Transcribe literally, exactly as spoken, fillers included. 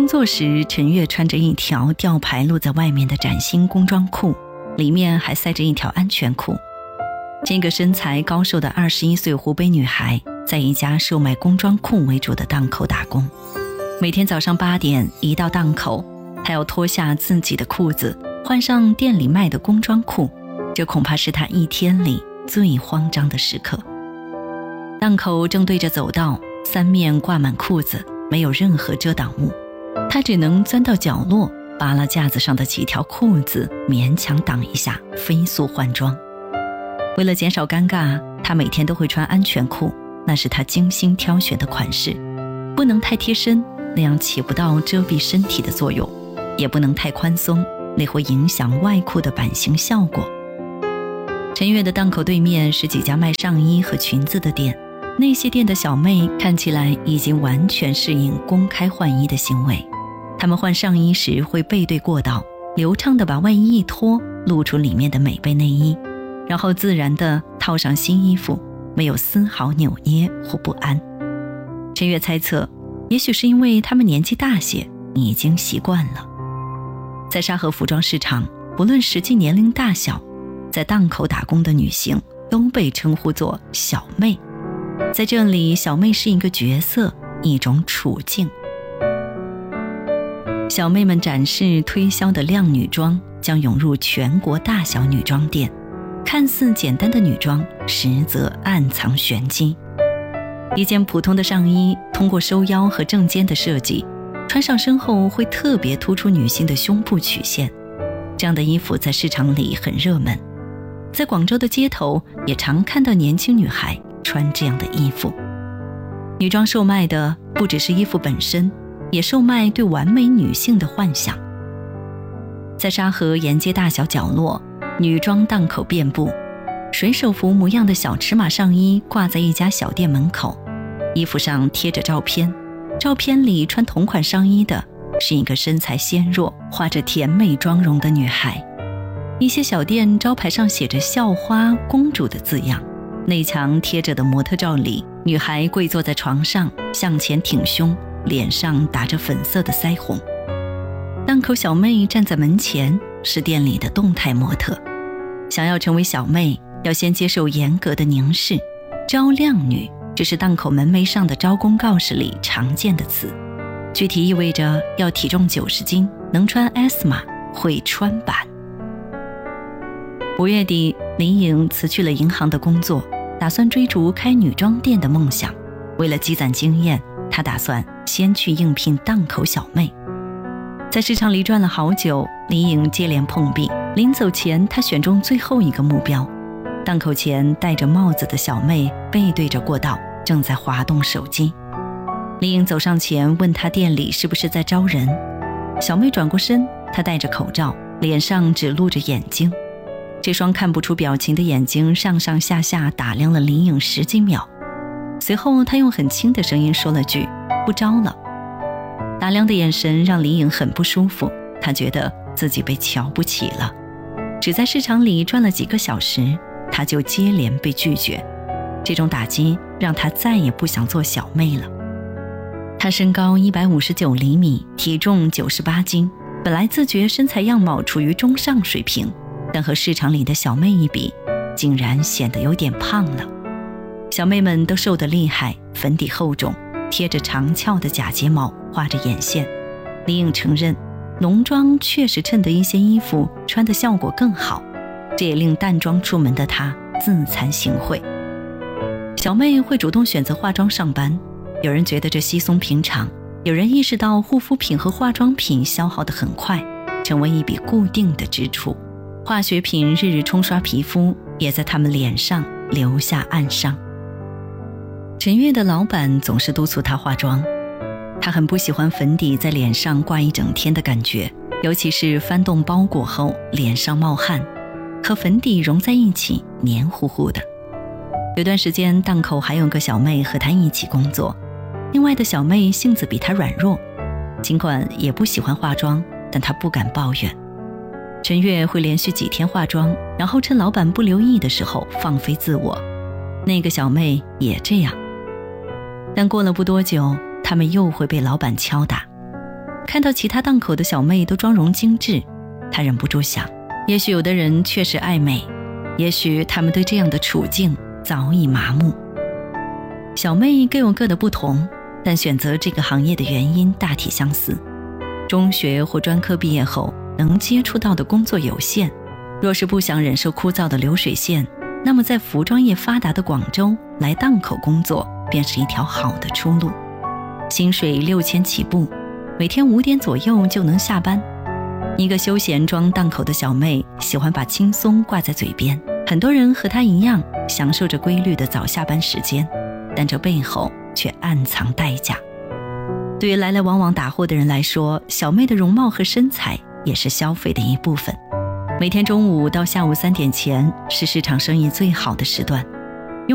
作时，陈月穿着一条吊牌露在外面的崭新工装裤，里面还塞着一条安全裤。这个身材高瘦的二十一岁湖北女孩，在一家售卖工装裤为主的档口打工。每天早上八点一到档口，她要脱下自己的裤子，换上店里卖的工装裤，这恐怕是她一天里最慌张的时刻。档口正对着走道，三面挂满裤子，没有任何遮挡物，她只能钻到角落，扒拉架子上的几条裤子，勉强挡一下，飞速换装。为了减少尴尬，她每天都会穿安全裤，那是她精心挑选的款式，不能太贴身，那样起不到遮蔽身体的作用，也不能太宽松，那会影响外裤的版型效果。陈月的档口对面是几家卖上衣和裙子的店，那些店的小妹看起来已经完全适应公开换衣的行为。她们换上衣时会背对过道，流畅地把外衣一脱，露出里面的美背内衣，然后自然地套上新衣服，没有丝毫扭捏或不安。陈月猜测，也许是因为她们年纪大些，已经习惯了。在沙河服装市场，不论实际年龄大小，在档口打工的女性都被称呼作小妹。在这里，小妹是一个角色，一种处境。小妹们展示推销的靓女装将涌入全国大小女装店，看似简单的女装，实则暗藏玄机。一件普通的上衣，通过收腰和正肩的设计，穿上身后会特别突出女性的胸部曲线。这样的衣服在市场里很热门，在广州的街头也常看到年轻女孩穿这样的衣服。女装售卖的不只是衣服本身，也售卖对完美女性的幻想。在沙河沿街大小角落，女装档口遍布，水手服模样的小尺码上衣挂在一家小店门口，衣服上贴着照片，照片里穿同款上衣的是一个身材纤弱、画着甜美妆容的女孩。一些小店招牌上写着校花、公主的字样，内墙贴着的模特照里，女孩跪坐在床上，向前挺胸，脸上打着粉色的腮红。档口小妹站在门前，是店里的动态模特。想要成为小妹，要先接受严格的凝视。招靓女，这是档口门楣上的招工告示里常见的词，具体意味着要体重九十斤，能穿 S 码，会穿板。五月底，林颖辞去了银行的工作，打算追逐开女装店的梦想。为了积攒经验，她打算先去应聘档口小妹。在市场里转了好久，林颖接连碰壁。临走前，她选中最后一个目标。档口前戴着帽子的小妹背对着过道，正在滑动手机。林颖走上前问她店里是不是在招人。小妹转过身，她戴着口罩，脸上只露着眼睛。这双看不出表情的眼睛上上下下打量了林颖十几秒，随后她用很轻的声音说了句不招了。打量的眼神让林颖很不舒服，她觉得自己被瞧不起了。只在市场里转了几个小时，她就接连被拒绝，这种打击让她再也不想做小妹了。她身高一百五十九厘米，体重九十八斤，本来自觉身材样貌处于中上水平，但和市场里的小妹一比，竟然显得有点胖了。小妹们都瘦得厉害，粉底厚重，贴着长翘的假睫毛，画着眼线。林颖承认，浓妆确实衬得一些衣服穿的效果更好，这也令淡妆出门的她自惭形秽。小妹会主动选择化妆上班，有人觉得这稀松平常，有人意识到护肤品和化妆品消耗得很快，成为一笔固定的支出。化学品日日冲刷皮肤，也在他们脸上留下暗伤。陈月的老板总是督促她化妆，她很不喜欢粉底在脸上挂一整天的感觉，尤其是翻动包裹后脸上冒汗，和粉底融在一起黏糊糊的。有段时间档口还有个小妹和她一起工作，另外的小妹性子比她软弱，尽管也不喜欢化妆，但她不敢抱怨。陈月会连续几天化妆，然后趁老板不留意的时候放飞自我，那个小妹也这样。但过了不多久，他们又会被老板敲打。 看到其他档口的小妹都妆容精致，他忍不住想，也许有的人确实爱美，也许他们对这样的处境早已麻木。小妹各有各的不同，但选择这个行业的原因大体相似。中学或专科毕业后能接触到的工作有限，若是不想忍受枯燥的流水线，那么在服装业发达的广州来档口工作便是一条好的出路。薪水六千起步，每天五点左右就能下班。一个休闲装档口的小妹喜欢把轻松挂在嘴边，很多人和她一样享受着规律的早下班时间，但这背后却暗藏代价。对于来来往往打货的人来说，小妹的容貌和身材也是消费的一部分。每天中午到下午三点前是市场生意最好的时段，